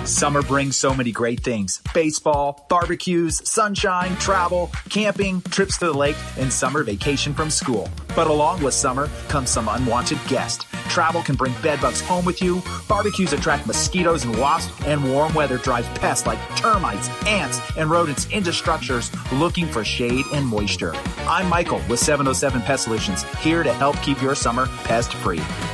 Summer brings so many great things. Baseball, barbecues, sunshine, travel, camping, trips to the lake, and summer vacation from school. But along with summer comes some unwanted guests. Travel can bring bedbugs home with you. Barbecues attract mosquitoes and wasps, and warm weather drives pests like termites, ants, and rodents into structures looking for shade and moisture. I'm Michael with 707 Pest Solutions, here to help keep your summer pest-free.